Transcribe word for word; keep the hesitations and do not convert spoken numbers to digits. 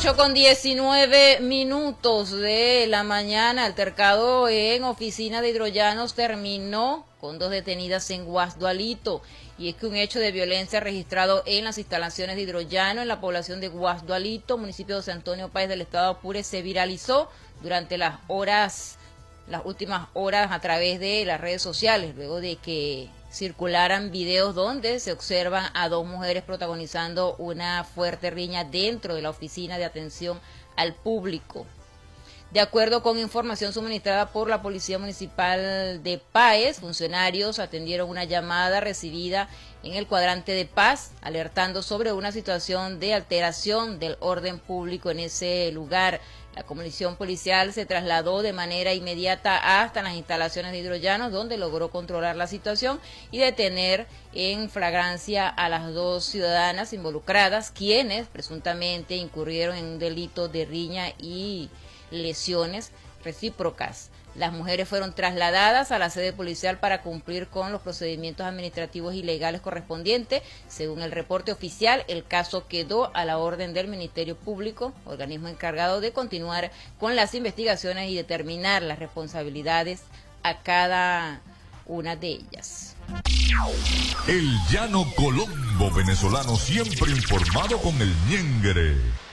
ocho con diecinueve minutos de la mañana, altercado en oficina de Hidrollanos terminó con dos detenidas en Guasdualito. Y es que un hecho de violencia registrado en las instalaciones de Hidrollano en la población de Guasdualito, municipio de San Antonio Páez del estado Apure, se viralizó durante las horas, las últimas horas a través de las redes sociales, luego de que circularan videos donde se observan a dos mujeres protagonizando una fuerte riña dentro de la oficina de atención al público. De acuerdo con información suministrada por la Policía Municipal de Páez, funcionarios atendieron una llamada recibida en el cuadrante de Paz, alertando sobre una situación de alteración del orden público en ese lugar. La comisión policial se trasladó de manera inmediata hasta las instalaciones de Hidrollanos, donde logró controlar la situación y detener en flagrancia a las dos ciudadanas involucradas, quienes presuntamente incurrieron en un delito de riña y lesiones recíprocas. Las mujeres fueron trasladadas a la sede policial para cumplir con los procedimientos administrativos y legales correspondientes. Según el reporte oficial, el caso quedó a la orden del Ministerio Público, organismo encargado de continuar con las investigaciones y determinar las responsabilidades a cada una de ellas. El Llano Colombo venezolano, siempre informado con el ñengre.